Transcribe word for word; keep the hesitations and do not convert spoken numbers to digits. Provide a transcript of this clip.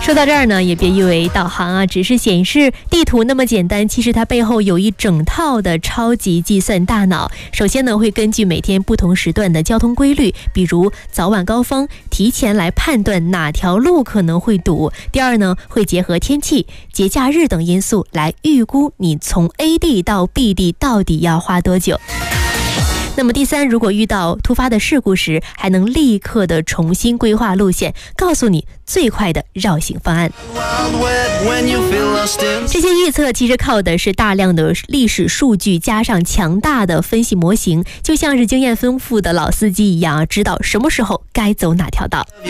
说到这儿呢，也别以为导航啊只是显示地图那么简单，其实它背后有一整套的超级计算大脑。首先呢，会根据每天不同时段的交通规律，比如早晚高峰，提前来判断哪条路可能会堵。第二呢，会结合天气、节假日等因素来预估你从 A 地到 B 地到底要花多久。那么第三，如果遇到突发的事故时，还能立刻的重新规划路线，告诉你最快的绕行方案。这些预测其实靠的是大量的历史数据加上强大的分析模型，就像是经验丰富的老司机一样，知道什么时候该走哪条道。